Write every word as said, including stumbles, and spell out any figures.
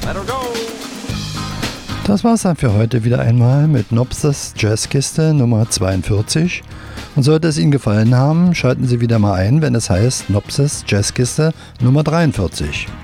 Let her go! Das war's dann für heute wieder einmal mit Nopses Jazzkiste Nummer zweiundvierzig. Und sollte es Ihnen gefallen haben, schalten Sie wieder mal ein, wenn es heißt Nopses Jazzkiste Nummer dreiundvierzig.